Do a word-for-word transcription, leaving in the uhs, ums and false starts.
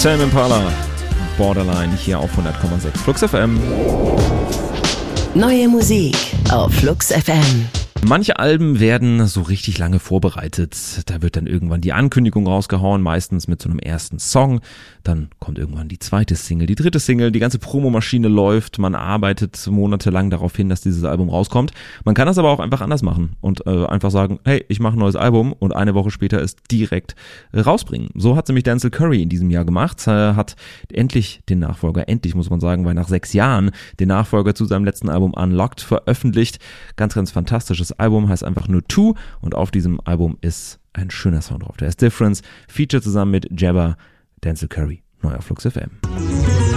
Tame Impala, Borderline hier auf hundert Komma sechs Flux F M. Neue Musik auf Flux F M. Manche Alben werden so richtig lange vorbereitet. Da wird dann irgendwann die Ankündigung rausgehauen, meistens mit so einem ersten Song. Dann kommt irgendwann die zweite Single, die dritte Single, die ganze Promomaschine läuft. Man arbeitet monatelang darauf hin, dass dieses Album rauskommt. Man kann das aber auch einfach anders machen und äh, einfach sagen, hey, ich mache ein neues Album und eine Woche später es direkt äh, rausbringen. So hat nämlich Denzel Curry in diesem Jahr gemacht. Er hat endlich den Nachfolger, endlich muss man sagen, weil nach sechs Jahren den Nachfolger zu seinem letzten Album Unlocked veröffentlicht. Ganz, ganz fantastisches Album, heißt einfach nur Two und auf diesem Album ist ein schöner Sound drauf. Der ist Difference, Feature zusammen mit Jabba, Denzel Curry, neu auf Flux F M.